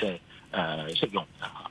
即係適用嘅嚇。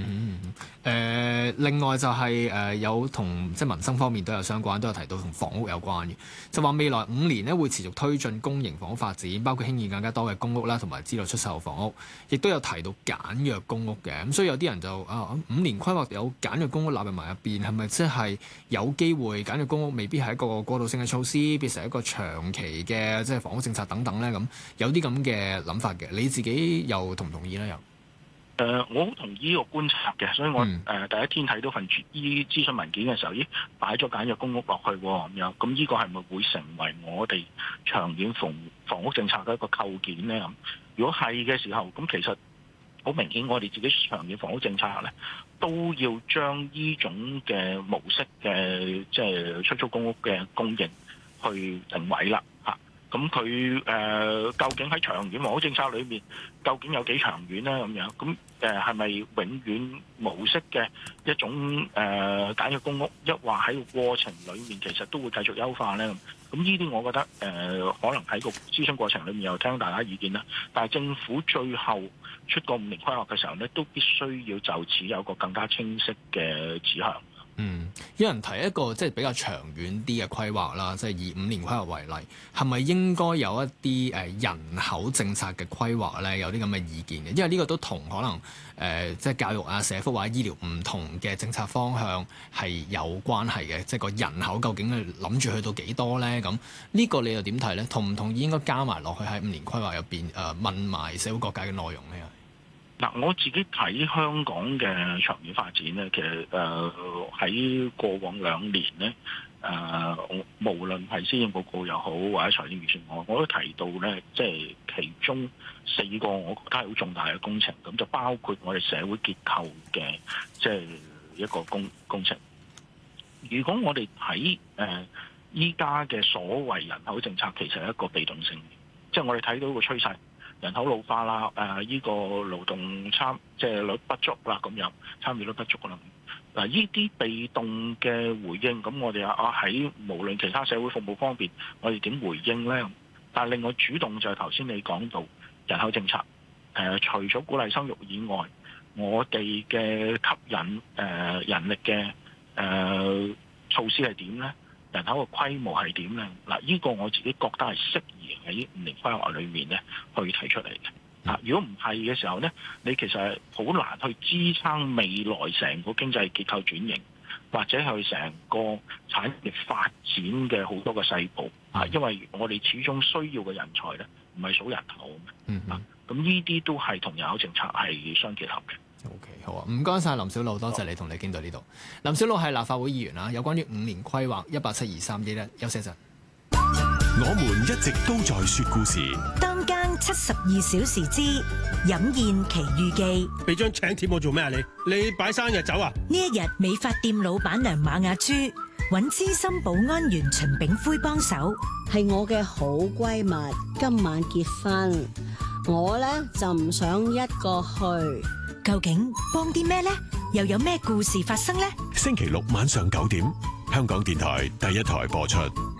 另外就係有同即係民生方面都有相關，都有提到同房屋有關嘅，就話未來5年咧會持續推進公營房屋發展，包括興建更加多嘅公屋啦，同埋資助出售房屋，亦都有提到簡約公屋嘅。咁所以有啲人就5年規劃有簡約公屋納入埋入邊，係咪即係有機會簡約公屋未必係一個過渡性嘅措施，變成一個長期嘅即係房屋政策等等咧？咁有啲咁嘅諗法嘅，你自己又同唔同意咧？又？ 我好同意呢個觀察嘅，所以我第一天睇到份諮詢文件嘅時候，擺咗簡約公屋落去咁樣，咁呢個係咪會成為我哋長遠房屋政策嘅一個構件咧？咁如果係嘅時候，咁其實好明顯，我哋自己長遠房屋政策咧，都要將呢種嘅模式嘅即係出租公屋嘅供應去定位啦。咁佢究竟喺長遠房屋政策裏面，究竟有幾長遠咧？咁樣咁係咪永遠模式嘅一種簡約公屋，抑或喺個過程裏面其實都會繼續優化咧？咁呢啲我覺得可能喺個諮詢過程裏面又聽大家意見啦。但係政府最後出個5年規劃嘅時候咧，都必須要就此有個更加清晰嘅指向。 有人提一個即係比較長遠啲嘅規劃啦，即係以5年規劃為例，係咪應該有一啲人口政策嘅規劃咧？有啲咁嘅意見嘅，因為呢個都同可能即係教育啊、社福或者醫療唔同嘅政策方向係有關係嘅，即係個人口究竟係諗住去到幾多咧？咁呢個你又點睇咧？同唔同意應該加埋落去喺5年規劃入邊問埋社會各界嘅內容咧？ 嗱，我自己睇香港嘅長遠發展咧，其實喺過往2年咧，無論係施政報告又好，或者財政預算案，我都提到咧，即係其中4個我覺得係好重大嘅工程，咁就包括我哋社會結構嘅即係一個工程。如果我哋睇依家嘅所謂人口政策，其實係一個被動性，即係我哋睇到個趨勢。人口老化啦，呢個勞動即係率不足啦，咁樣參與率不足啦。嗱，呢啲被動嘅回應，咁我哋喺無論其他社會服務方面，我哋點回應咧？但係另外主動就係頭先你講到人口政策，除咗鼓勵生育以外，我哋嘅吸引人力嘅措施係點咧？人口嘅規模係點咧？嗱，呢個我自己覺得係適宜喺5年規劃裏面咧去提出嚟嘅。如果唔係嘅時候咧，你其實係好難去支撐未來成個經濟結構轉型，或者係成個產業發展嘅好多個細部。因為我哋始終需要嘅人才咧，唔係數人口咁呢啲都係同人口政策係相結合嘅。 OK， 好啊，唔該晒林筱魯，多謝你同你傾到呢度。林筱魯係立法會議員啦，有關於5年規劃1872311，休息一陣。 我們一直都在說故事。 當間72小時之飲宴奇遇記。 俾張請帖我做咩啊？你擺生日酒啊？ 呢一日，美髮店老闆娘馬雅珠揾資深保安員秦炳灰幫手。 係我嘅好閨蜜，今晚結婚，我呢就唔想一個去。 究竟幫啲咩呢？又有咩故事發生呢？ 星期6晚上9點，香港電台第1台播出。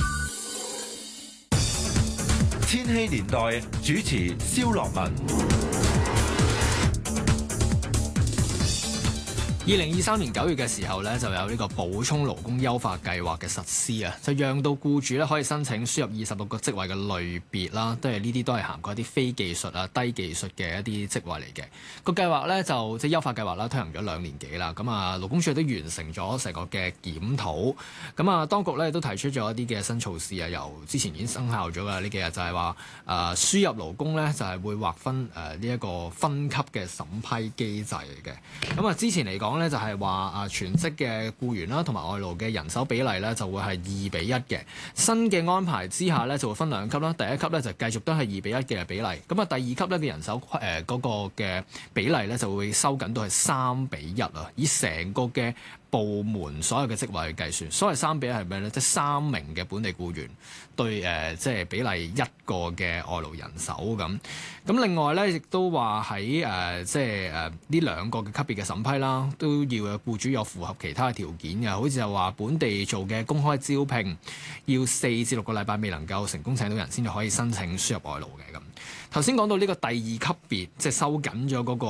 千禧年代主持蕭樂文。 2023年9月嘅時候咧，就有呢個補充勞工優化計劃嘅實施啊，就讓到僱主咧可以申請輸入26個職位嘅類別啦，都係呢啲都係涵蓋一啲非技術啊、低技術嘅一啲職位嚟嘅。個計劃咧就即係優化計劃啦，推行咗2年幾啦。咁啊，勞工處都完成咗成個嘅檢討。咁啊，當局咧都提出咗一啲嘅新措施啊，由之前已經生效咗嘅呢幾日就係話輸入勞工咧就係會劃分呢一個分級嘅審批機制嚟嘅。咁啊，之前嚟講咧就係話全職嘅僱員啦，同埋外勞嘅人手比例咧就會係2:1嘅。新嘅安排之下咧就會分2級啦。第一級咧就繼續都係2:1嘅比例。咁啊，第二級咧嘅人手嗰個嘅比例咧就會收緊到係3:1啊，以成個嘅部門所有嘅職位去計算。所謂3:1係咩咧？即係3名嘅本地僱員對即係比例1個嘅外勞人手咁。咁另外咧亦都話喺即係呢2個嘅級別嘅審批啦，都要僱主有符合其他嘅條件嘅，好似就話本地做嘅公開招聘要4至6個禮拜未能夠成功請到人先至可以申請輸入外勞嘅咁。頭先講到呢個第2級別，即係收緊咗嗰個